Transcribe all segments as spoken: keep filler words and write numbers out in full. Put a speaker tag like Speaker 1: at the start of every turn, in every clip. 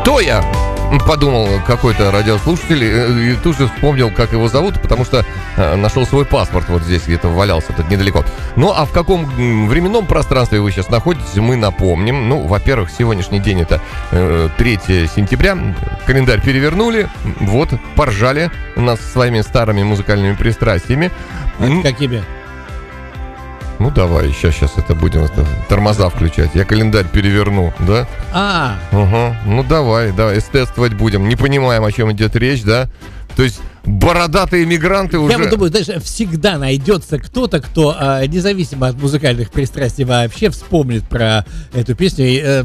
Speaker 1: Кто я? Подумал какой-то радиослушатель и тут же вспомнил, как его зовут, потому что э, нашел свой паспорт вот здесь где-то валялся, тут недалеко. Ну, а в каком временном пространстве вы сейчас находитесь, мы напомним. Ну, во-первых, сегодняшний день это э, третьего сентября, календарь перевернули, вот, поржали нас своими старыми музыкальными пристрастиями.
Speaker 2: А какими?
Speaker 1: Ну, давай, сейчас, сейчас это будем это, тормоза включать. Я календарь переверну, да?
Speaker 2: А.
Speaker 1: Угу. Ну, давай, давай, эстетствовать будем. Не понимаем, о чем идет речь, да? То есть бородатые мигранты уже...
Speaker 2: Я вот думаю, даже всегда найдется кто-то, кто, а, независимо от музыкальных пристрастий вообще, вспомнит про эту песню. И а,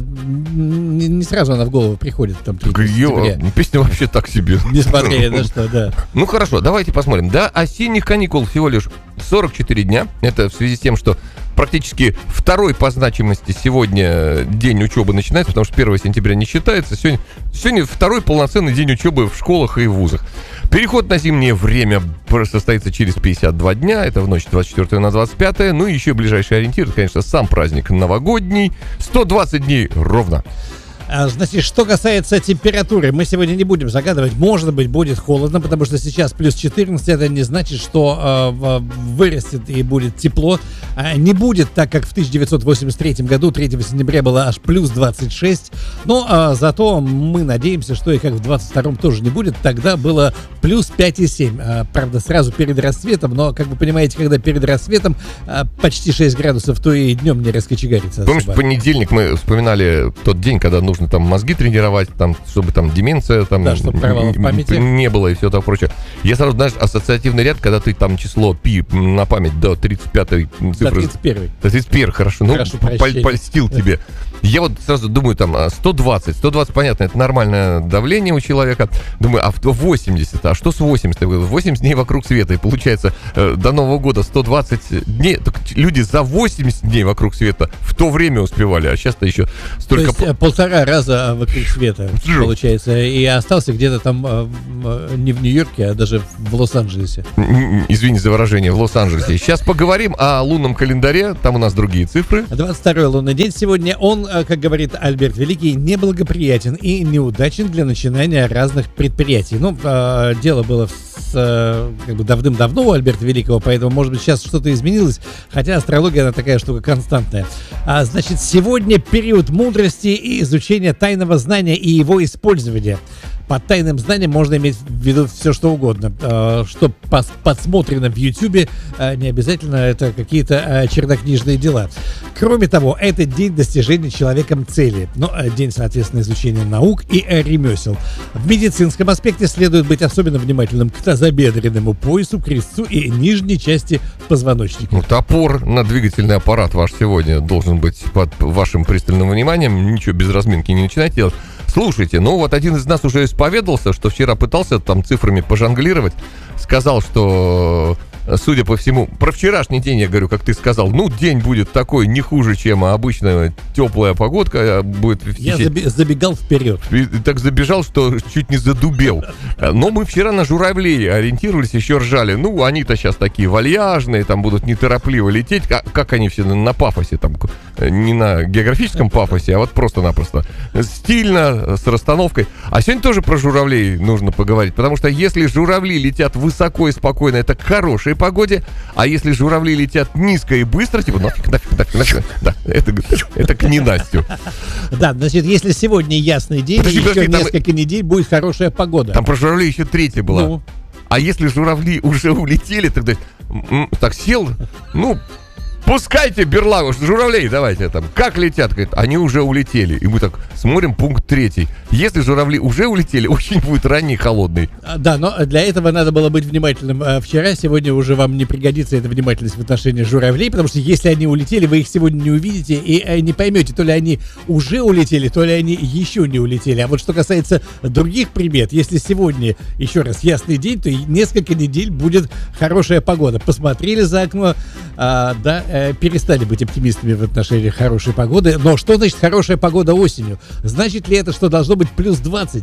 Speaker 2: не, не сразу она в голову приходит. Там,
Speaker 1: ее, песня вообще так себе.
Speaker 2: Несмотря на что, да.
Speaker 1: Ну, хорошо, давайте посмотрим. До осенних каникул всего лишь сорок четыре дня. Это в связи с тем, что практически второй по значимости сегодня день учебы начинается, потому что первого сентября не считается. Сегодня, сегодня второй полноценный день учебы в школах и вузах. Переход на зимнее время состоится через пятьдесят два дня, это в ночь двадцать четвёртого на двадцать пятое. Ну и еще ближайший ориентир, это, конечно, сам праздник новогодний. сто двадцать дней ровно.
Speaker 2: Значит, что касается температуры, мы сегодня не будем загадывать. Может быть, будет холодно, потому что сейчас плюс четырнадцать. Это не значит, что э, вырастет и будет тепло. А не будет так, как в тысяча девятьсот восемьдесят третьем году, третьего сентября было аж плюс двадцать шесть. Но э, зато мы надеемся, что и как в двадцать втором тоже не будет. Тогда было плюс пять и семь. А, правда, сразу перед рассветом. Но, как вы понимаете, когда перед рассветом а, почти шесть градусов, то и днем не раскочегарится.
Speaker 1: Помнишь, в понедельник мы вспоминали тот день, когда нужно там мозги тренировать, там, чтобы там деменция там,
Speaker 2: да, чтобы провалов в памяти
Speaker 1: не было и все такое прочее. Я сразу, знаешь, ассоциативный ряд, когда ты там число пи на память до тридцать пятой цифры.
Speaker 2: До тридцать первой.
Speaker 1: До тридцать первой, хорошо.
Speaker 2: Хорошо,
Speaker 1: ну, пол- польстил тебе. Я вот сразу думаю, там, сто двадцать. сто двадцать, понятно, это нормальное давление у человека. Думаю, а восемьдесят? А что с восемьдесят? восемьдесят дней вокруг света. И получается, э, до Нового года сто двадцать дней. Так люди за восемьдесят дней вокруг света в то время успевали, а сейчас-то еще столько...
Speaker 2: То есть полтора раза вокруг света, получается. И остался где-то там э, не в Нью-Йорке, а даже в Лос-Анджелесе.
Speaker 1: Извини за выражение, в Лос-Анджелесе. Сейчас поговорим о лунном календаре. Там у нас другие цифры.
Speaker 2: двадцать второй лунный день сегодня. Он, как говорит Альберт Великий, неблагоприятен и неудачен для начинания разных предприятий. Ну, э, дело было с, э, как бы давным-давно у Альберта Великого, поэтому, может быть, сейчас что-то изменилось, хотя астрология, она такая штука константная. А, значит, сегодня период мудрости и изучения тайного знания и его использования. Под тайным знанием можно иметь в виду все, что угодно. Что подсмотрено в Ютубе, не обязательно это какие-то чернокнижные дела. Кроме того, это день достижения человеком цели. Ну, день, соответственно, изучения наук и ремесел. В медицинском аспекте следует быть особенно внимательным к тазобедренному поясу, крестцу и нижней части позвоночника.
Speaker 1: Ну, топор на двигательный аппарат ваш сегодня должен быть под вашим пристальным вниманием. Ничего без разминки не начинайте делать. Слушайте, ну вот один из нас уже исповедовался, что вчера пытался там цифрами пожонглировать. Сказал, что, судя по всему, про вчерашний день, я говорю, как ты сказал, ну, день будет такой не хуже, чем обычная теплая погодка будет.
Speaker 2: Я заби- забегал вперед.
Speaker 1: И так забежал, что чуть не задубел. Но мы вчера на журавлей ориентировались, еще ржали. Ну, они-то сейчас такие вальяжные, там будут неторопливо лететь. Как, как они все на, на пафосе, там, не на географическом пафосе, а вот просто-напросто. Стильно, с расстановкой. А сегодня тоже про журавлей нужно поговорить, потому что если журавли летят высоко и спокойно, это к хорошей погоде, а если журавли летят низко и быстро, типа нафиг, нафиг, нафиг, нафиг, да, это, это к ненастью.
Speaker 2: Да, значит, если сегодня ясный день, подожди, еще подожди, несколько там... недель будет хорошая погода.
Speaker 1: Там про журавлей еще третья была. Ну. А если журавли уже улетели, тогда так сел, ну... Пускайте берлагу, журавлей давайте там. Как летят? Говорит, они уже улетели. И мы так смотрим пункт третий. Если журавли уже улетели, очень будет ранний холодный.
Speaker 2: Да, но для этого надо было быть внимательным вчера. Сегодня уже вам не пригодится эта внимательность в отношении журавлей, потому что если они улетели, вы их сегодня не увидите и не поймете, то ли они уже улетели, то ли они еще не улетели. А вот что касается других примет, если сегодня, еще раз, ясный день, то несколько недель будет хорошая погода. Посмотрели за окно, а, да, перестали быть оптимистами в отношении хорошей погоды. Но что значит хорошая погода осенью? Значит ли это, что должно быть плюс двадцать?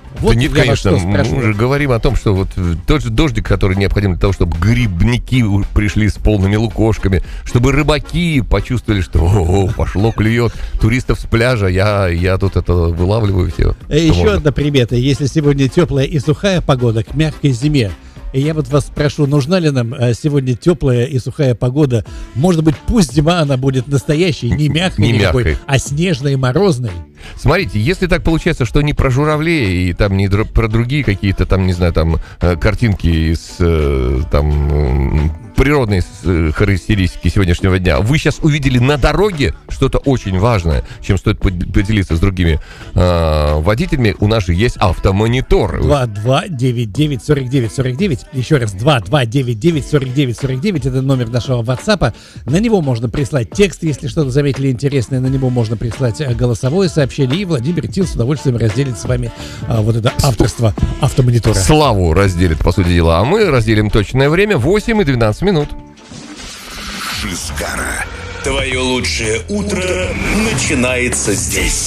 Speaker 2: Вот
Speaker 1: да нет,
Speaker 2: я вас
Speaker 1: конечно,
Speaker 2: что спрошу.
Speaker 1: мы уже говорим о том, что вот тот же дождик, который необходим для того, чтобы грибники у- пришли с полными лукошками, чтобы рыбаки почувствовали, что о, пошло, клюет туристов с пляжа, я, я тут это вылавливаю все.
Speaker 2: Э, Еще одна примета. Если сегодня теплая и сухая погода к мягкой зиме, и я вот вас спрошу, нужна ли нам э, сегодня теплая и сухая погода? Может быть, пусть зима она будет настоящей, не мягкой,
Speaker 1: Не
Speaker 2: никакой,
Speaker 1: мягкой.
Speaker 2: а снежной и морозной.
Speaker 1: Смотрите, если так получается, что не про журавлей и там не др- про другие какие-то там, не знаю, там э, картинки из э, там м, природной э, характеристики сегодняшнего дня, вы сейчас увидели на дороге что-то очень важное, чем стоит под- поделиться с другими э, водителями. У нас же есть автомонитор.
Speaker 2: два два девять девять сорок девять сорок девять. Еще раз, два два девять девять сорок девять сорок девять. Это номер нашего WhatsApp. На него можно прислать текст, если что-то заметили интересное. На него можно прислать э, голосовое сообщение. И Владимир Тил с удовольствием разделит с вами а, вот это авторство автомонитора.
Speaker 1: Славу разделит, по сути дела. А мы разделим точное время восемь и двенадцать минут.
Speaker 3: Шизгара. Твое лучшее утро начинается здесь.